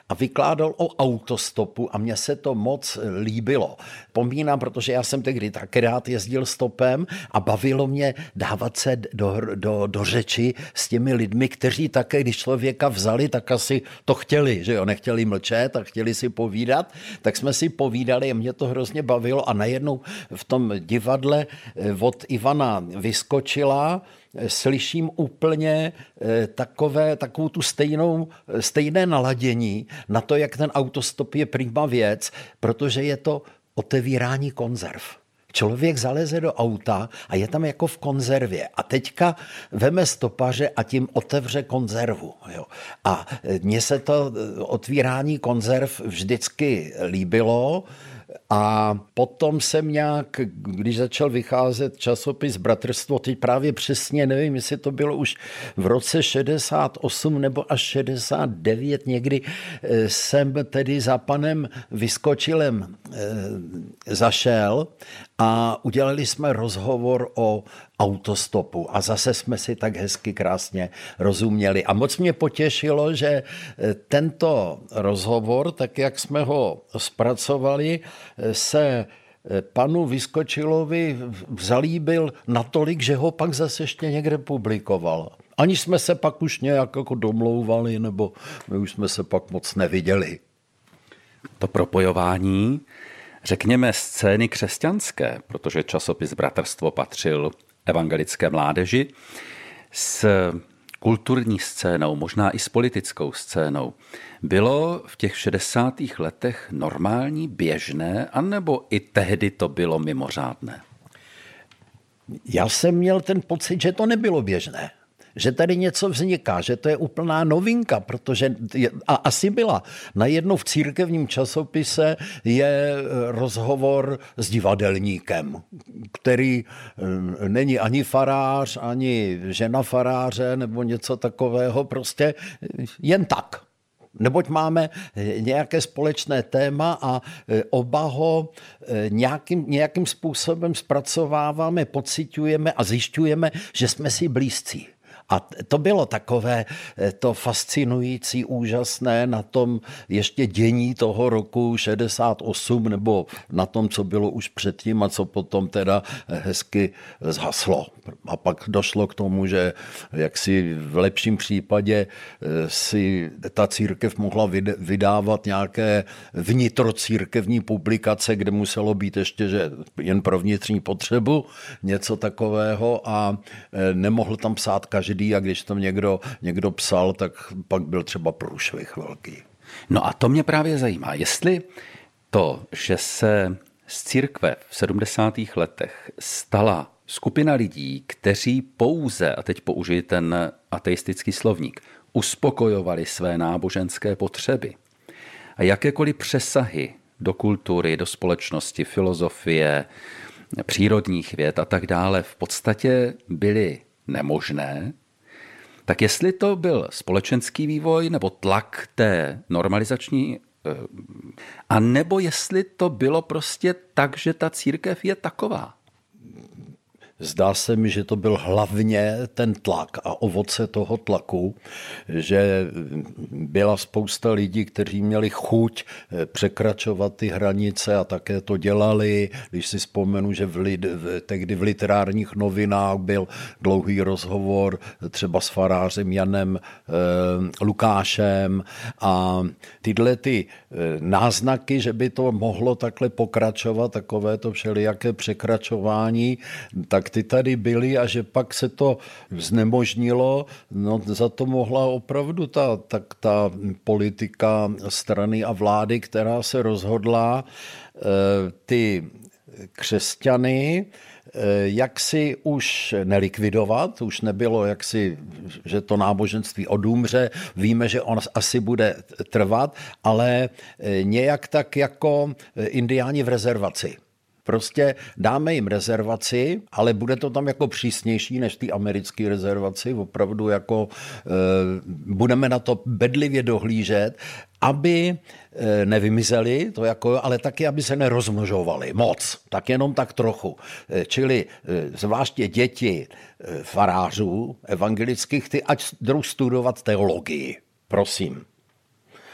a vykládal o autostopu a mně se to moc líbilo. Pomínám, protože já jsem tehdy taky rád jezdil stopem a bavilo mě dávat se do řeči s těmi lidmi, kteří také, když člověka vzali, tak asi to chtěli, že jo, nechtěli mlčet a chtěli si povídat, tak jsme si povídali a mě to hrozně bavilo a najednou v tom divadle od Ivana Vyskočila slyším úplně takovou tu stejné naladění na to, jak ten autostop je prima věc, protože je to otevírání konzerv. Člověk zaleze do auta a je tam jako v konzervě a teďka veme stopaře a tím otevře konzervu. Jo. A mně se to otvírání konzerv vždycky líbilo a potom jsem nějak, když začal vycházet časopis Bratrstvo, teď právě přesně nevím, jestli to bylo už v roce 68 nebo až 69 někdy, jsem tedy za panem Vyskočilem zašel a udělali jsme rozhovor o autostopu a zase jsme si tak hezky krásně rozuměli. A moc mě potěšilo, že tento rozhovor, tak jak jsme ho zpracovali, se panu Vyskočilovi zalíbil natolik, že ho pak zase ještě někde publikoval. Ani jsme se pak už nějak jako domlouvali, nebo my už jsme se pak moc neviděli. To propojování, řekněme, scény křesťanské, protože časopis Bratrstvo patřil evangelické mládeži, s kulturní scénou, možná i s politickou scénou, bylo v těch 60. letech normální, běžné, anebo i tehdy to bylo mimořádné? Já jsem měl ten pocit, že to nebylo běžné. Že tady něco vzniká, že to je úplná novinka, protože asi byla. Najednou v církevním časopise je rozhovor s divadelníkem, který není ani farář, ani žena faráře nebo něco takového, prostě jen tak. Neboť máme nějaké společné téma a oba ho nějakým způsobem zpracováváme, pociťujeme a zjišťujeme, že jsme si blízcí. A to bylo takové to fascinující, úžasné na tom ještě dění toho roku 68 nebo na tom, co bylo už předtím a co potom teda hezky zhaslo. A pak došlo k tomu, že jaksi v lepším případě si ta církev mohla vydávat nějaké vnitrocírkevní publikace, kde muselo být ještě že jen pro vnitřní potřebu něco takového a nemohl tam psát každý a když tam někdo psal, tak pak byl třeba průšvih velký. No a to mě právě zajímá, jestli to, že se z církve v 70. letech stala skupina lidí, kteří pouze, a teď použiji ten ateistický slovník, uspokojovali své náboženské potřeby a jakékoliv přesahy do kultury, do společnosti, filozofie, přírodních věd a tak dále v podstatě byly nemožné, tak jestli to byl společenský vývoj nebo tlak té normalizační, a nebo jestli to bylo prostě tak, že ta církev je taková. Zdá se mi, že to byl hlavně ten tlak a ovoce toho tlaku, že byla spousta lidí, kteří měli chuť překračovat ty hranice a také to dělali. Když si vzpomenu, že tehdy v literárních novinách byl dlouhý rozhovor třeba s farářem Janem Lukášem a tyhle ty náznaky, že by to mohlo takhle pokračovat, takové to všelijaké překračování, tak ty tady byly a že pak se to znemožnilo, no za to mohla opravdu ta politika strany a vlády, která se rozhodla ty křesťany jaksi už nelikvidovat, už nebylo jaksi, že to náboženství odumře, víme, že on asi bude trvat, ale nějak tak jako indiáni v rezervaci. Prostě dáme jim rezervaci, ale bude to tam jako přísnější než ty americké rezervaci. Opravdu jako budeme na to bedlivě dohlížet, aby nevymizeli, to jako, ale taky, aby se nerozmnožovali moc, tak jenom tak trochu. Čili zvláště děti farářů evangelických, ty ať jdou studovat teologii. Prosím.